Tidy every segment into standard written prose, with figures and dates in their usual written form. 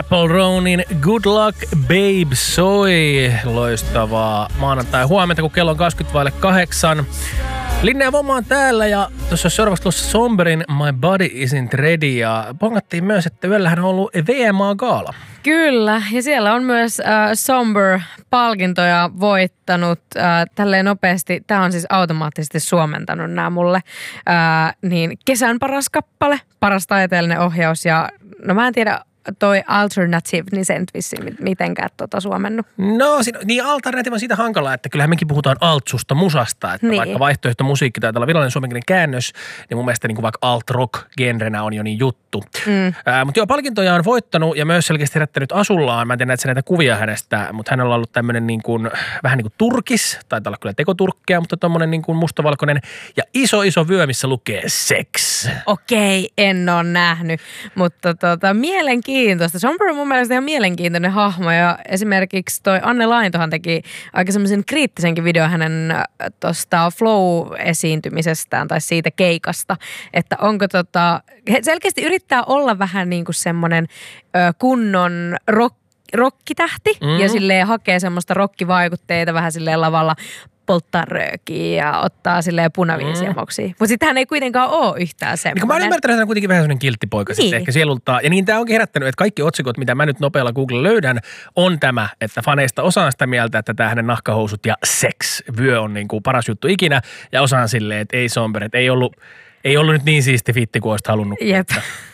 Paul Ronin Good Luck Babe soi. Loistavaa maanantai-huomenta, kun kello on 20:08. Linne ja Voma on täällä ja tuossa seuraavaksi tuossa Somberin My Body Isn't Ready ja pongattiin myös, että yöllähän on ollut VMA-gaala. Kyllä, ja siellä on myös Somber-palkintoja voittanut tälleen nopeasti. Tämä on siis automaattisesti suomentanut nämä mulle. Niin kesän paras kappale, paras taiteellinen ohjaus ja no mä en tiedä, toi alternative, niin sen vissiin mitenkään suomennut. No, niin alternative on siitä hankalaa, että kyllähän mekin puhutaan altsusta musasta, että vaikka vaihtoehtomusiikki taitaa olla virallinen suomenkielinen käännös, niin mun mielestä niin vaikka alt-rock-genrenä on jo niin juttu. Mutta joo, palkintoja on voittanut ja myös selkeästi herättänyt asullaan. Mä en tiedä näitä kuvia hänestä, mutta hänellä on ollut tämmöinen niin kuin, vähän niin kuin turkis, taitaa olla kyllä tekoturkkeja, mutta tommonen niin kuin mustavalkoinen ja iso vyö, missä lukee sex. Okei, en ole nähnyt, mutta mielenkiintoista. Somber on mun mielestä ihan mielenkiintoinen hahmo ja esimerkiksi toi Anne Laintohan teki aika semmoisen kriittisenkin video hänen tosta Flow-esiintymisestään tai siitä keikasta, että onko he selkeästi yrittää olla vähän niin kuin semmoinen kunnon rokkitähti ja silleen hakee semmoista rokkivaikutteita vähän silleen lavalla polttaa röökiä ja ottaa silleen punaviisiä moksia. Mutta sitten hän ei kuitenkaan ole yhtään semmoinen. Mä olen ymmärtänyt, että hän on kuitenkin vähän semmoinen kilttipoika sitten ehkä sielultaan. Ja niin tämä onkin herättänyt, että kaikki otsikot, mitä mä nyt nopealla Google löydän, on tämä, että faneista osaan sitä mieltä, että tämä hänen nahkahousut ja sex-vyö on niin kuin paras juttu ikinä. Ja osaan silleen, että ei Somber, että ei ollut nyt niin siisti fitti kuin olisit halunnut. Jep.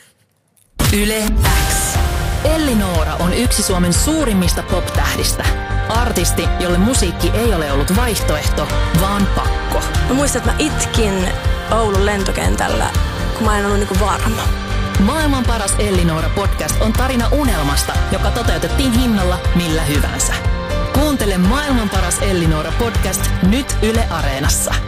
Yle X. Elli Noora on yksi Suomen suurimmista pop-tähdistä. Artisti, jolle musiikki ei ole ollut vaihtoehto, vaan pakko. Mä muistan, että mä itkin Oulun lentokentällä, kun mä en ollut niinku varma. Maailman paras Elli Noora podcast on tarina unelmasta, joka toteutettiin hinnalla millä hyvänsä. Kuuntele Maailman paras Elli Noora podcast nyt Yle Areenassa.